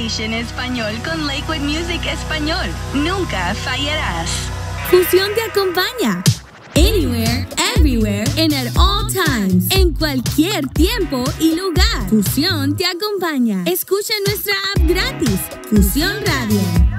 Station Español con Lakewood Music Español. Nunca fallarás. Fusión te acompaña. Anywhere, everywhere, and at all times. En cualquier tiempo y lugar. Fusión te acompaña. Escucha nuestra app gratis. Fusión Radio.